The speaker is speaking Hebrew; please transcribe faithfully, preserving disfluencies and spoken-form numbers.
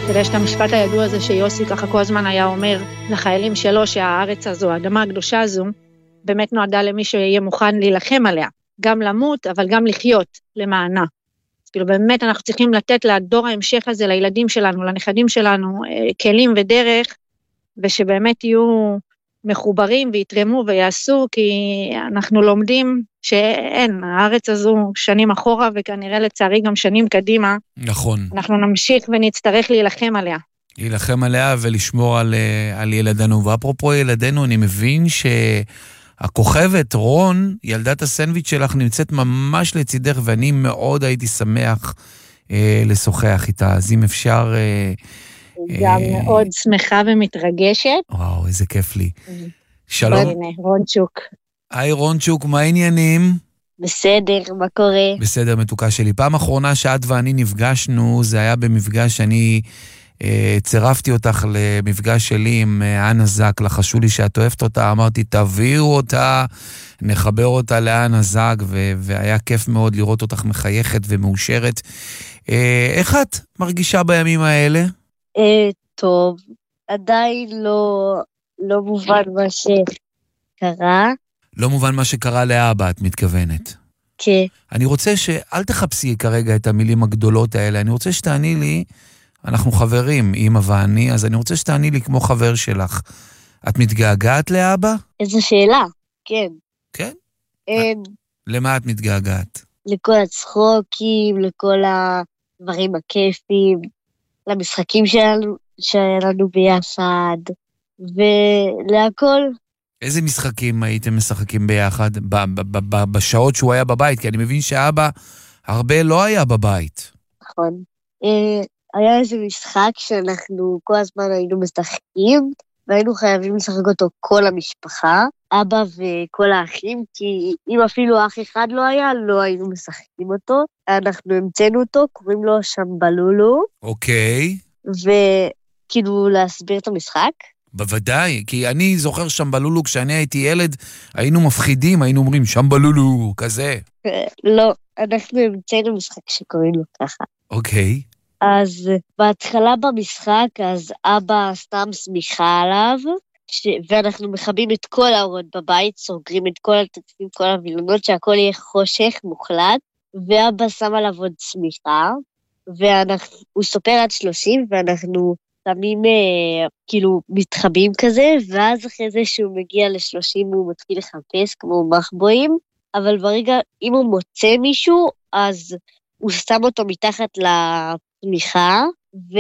יש את המשפט הידוע הזה שיוסי ככה כל הזמן היה אומר לחיילים שלו שהארץ הזו, האדמה הקדושה הזו, באמת נועדה למי שיהיה מוכן להילחם עליה, גם למות אבל גם לחיות למענה. אז כאילו באמת אנחנו צריכים לתת לדור ההמשך הזה, לילדים שלנו, לנכדים שלנו, כלים ודרך, ושבאמת יהיו מחוברים ויתרמו ויעשו, כי אנחנו לומדים שאין, הארץ הזו שנים אחורה, וכנראה לצערי גם שנים קדימה. נכון. אנחנו נמשיך ונצטרך להילחם עליה. להילחם עליה ולשמור על, על ילדינו. ואפרופו ילדינו, אני מבין שהכוכבת, רון, ילדת הסנדוויץ' שלך, נמצאת ממש לצידך, ואני מאוד הייתי שמח אה, לשוחח איתה. אז אם אפשר... אה, גם מאוד שמחה ומתרגשת. וואו, איזה כיף לי. שלום. הנה, רונצ'וק. היי רונצ'וק, מה העניינים? בסדר, מה קורה? בסדר, מתוקה שלי. פעם אחרונה שאת ואני נפגשנו, זה היה במפגש שאני אה, צירפתי אותך למפגש שלי עם אה, אנה זק, לחשו לי שאת אוהבת אותה, אמרתי תביאו אותה, נחבר אותה לאנה זק, ו- והיה כיף מאוד לראות אותך מחייכת ומאושרת. אה, איך את מרגישה בימים האלה? אה, טוב, עדיין לא, לא מובן מה שקרה. לא מובן מה שקרה לאבא, את מתכוונת. כן. אני רוצה שאל תחפשי כרגע את המילים הגדולות האלה, אני רוצה שתעני לי, אנחנו חברים, אמא ואני, אז אני רוצה שתעני לי כמו חבר שלך. את מתגעגעת לאבא? איזו שאלה, כן. כן? אין. למה את מתגעגעת? לכל הצחוקים, לכל הדברים הכיפים, למשחקים שלנו, שלנו ביחד, ולהכל. איזה משחקים הייתם משחקים ביחד ב- ב- ב- בשעות שהוא היה בבית? כי אני מבין שאבא הרבה לא היה בבית. נכון. אה, היה איזה משחק שאנחנו כל הזמן היינו משחקים, והיינו חייבים לשחק אותו כל המשפחה, אבא וכל האחים, כי אם אפילו אח אחד לא היה, לא היינו משחקים אותו. אנחנו המצאנו אותו, קוראים לו שמבלולו. אוקיי. וכאילו להסביר את המשחק. בוודאי, כי אני זוכר שמבלולו, כשאני הייתי ילד, היינו מפחידים, היינו אומרים שמבלולו, כזה. לא, אנחנו המצאנו משחק שקוראים לו ככה. אוקיי. אז בהתחלה במשחק, אז אבא סתם סמיכה עליו, ש... ואנחנו מכבים את כל האורות בבית, סוגרים את כל התקפים, כל הווילונות, שהכל יהיה חושך מוחלט, ואבא שם עליו עוד סמיכה, והוא סופר עד שלושים, ואנחנו שמים אה, כאילו מתחבים כזה, ואז אחרי זה שהוא מגיע ל-שלושים הוא מתחיל לחפש כמו מחבואים, אבל ברגע, אם הוא מוצא מישהו, אז הוא שם אותו מתחת לתמיכה,